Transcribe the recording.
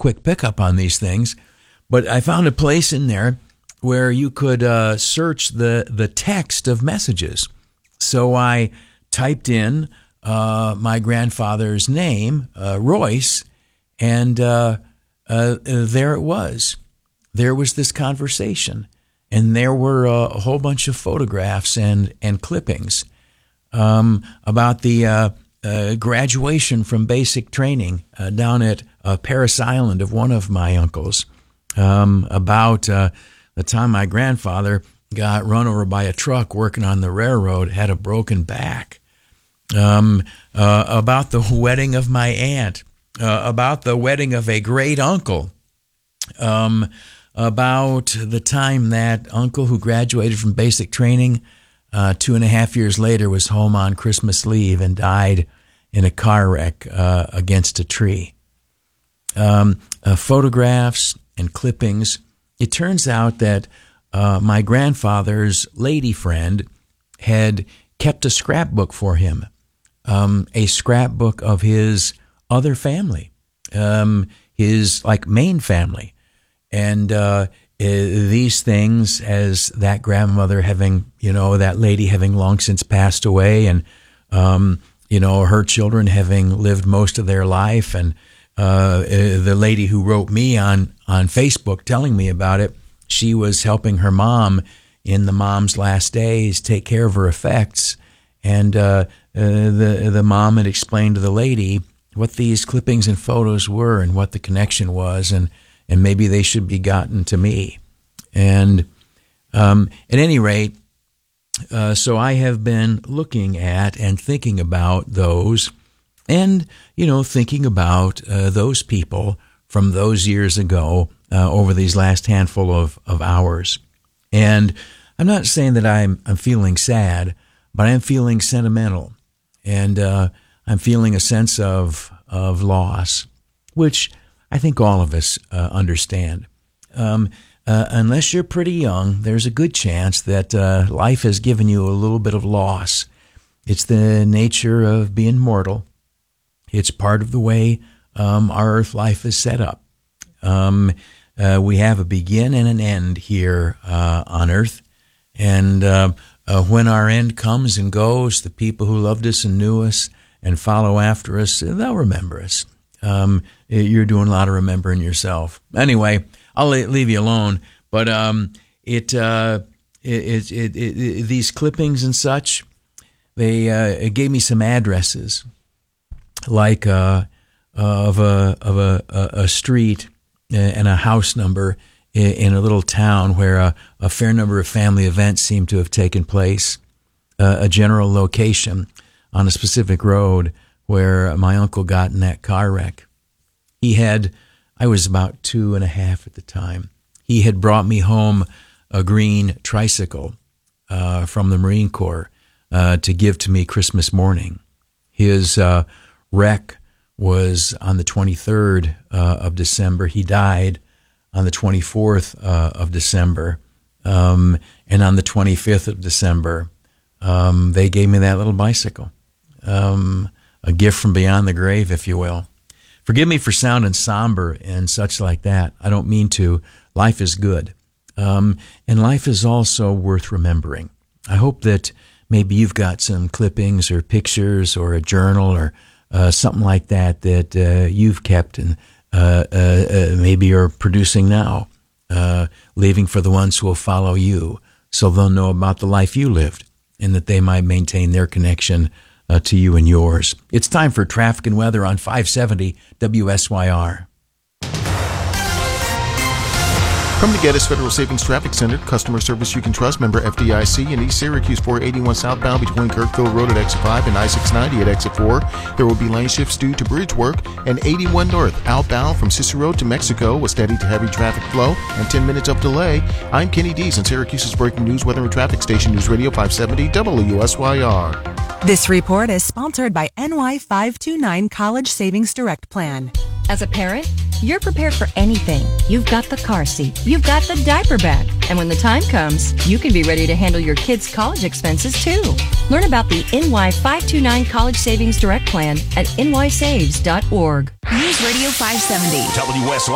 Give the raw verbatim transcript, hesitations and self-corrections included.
quick pickup on these things, but I found a place in there where you could uh, search the, the text of messages. So I typed in uh, my grandfather's name, uh, Royce, and uh, uh, there it was. There was this conversation, and there were uh, a whole bunch of photographs and, and clippings um, about the uh, uh, graduation from basic training uh, down at uh, Paris Island of one of my uncles, um, about uh, the time my grandfather got run over by a truck working on the railroad, had a broken back, um, uh, about the wedding of my aunt, uh, about the wedding of a great uncle, um, about the time that uncle who graduated from basic training uh, two and a half years later was home on Christmas leave and died in a car wreck uh, against a tree. Um, uh, photographs and clippings. It turns out that uh, my grandfather's lady friend had kept a scrapbook for him, um, a scrapbook of his other family, um, his like main family. And uh, these things, as that grandmother having, you know, that lady having long since passed away, and, um, you know, her children having lived most of their life, and uh, the lady who wrote me on, on Facebook telling me about it, she was helping her mom in the mom's last days take care of her effects. And uh, uh, the, the mom had explained to the lady what these clippings and photos were and what the connection was, and and maybe they should be gotten to me. And um, at any rate, uh, so I have been looking at and thinking about those, and, you know, thinking about uh, those people from those years ago uh, over these last handful of, of hours. And I'm not saying that I'm, I'm feeling sad, but I'm feeling sentimental. And uh, I'm feeling a sense of, of loss, which I think all of us uh, understand. Um, uh, unless you're pretty young, there's a good chance that uh, life has given you a little bit of loss. It's the nature of being mortal. It's part of the way um, our earth life is set up. Um, uh, we have a begin and an end here uh, on earth. And uh, uh, when our end comes and goes, the people who loved us and knew us and follow after us, they'll remember us. Um, you're doing a lot of remembering yourself. Anyway, I'll leave you alone. But um, it, uh, it, it, it, it these clippings and such, they uh, it gave me some addresses, like uh, of a of a, a street and a house number in a little town where a, a fair number of family events seem to have taken place. Uh, a general location on a specific road where my uncle got in that car wreck. He had, I was about two and a half at the time. He had brought me home a green tricycle uh, from the Marine Corps uh, to give to me Christmas morning. His uh, wreck was on the twenty-third uh, of December. He died on the twenty-fourth uh, of December. Um, and on the twenty-fifth of December, um, they gave me that little bicycle. Um, a gift from beyond the grave, if you will. Forgive me for sounding somber and such like that. I don't mean to. Life is good. Um, and life is also worth remembering. I hope that maybe you've got some clippings or pictures or a journal or uh, something like that that uh, you've kept and uh, uh, uh, maybe you're producing now, uh, leaving for the ones who will follow you so they'll know about the life you lived and that they might maintain their connection Uh, to you and yours. It's time for traffic and weather on five seventy W S Y R. From the Geddes Federal Savings Traffic Center, customer service you can trust, member F D I C, in East Syracuse, four eighty-one southbound between Kirkville Road at exit five and I six ninety at exit four. There will be lane shifts due to bridge work, and eighty-one north outbound from Cicero to Mexico with steady to heavy traffic flow and ten minutes of delay. I'm Kenny Dees in Syracuse's breaking news, weather, and traffic station, News Radio five seventy W S Y R. This report is sponsored by N Y five two nine College Savings Direct Plan. As a parent, you're prepared for anything. You've got the car seat. You've got the diaper bag. And when the time comes, you can be ready to handle your kids' college expenses too. Learn about the N Y five two nine College Savings Direct Plan at N Y saves dot org. News Radio five seventy. W S Y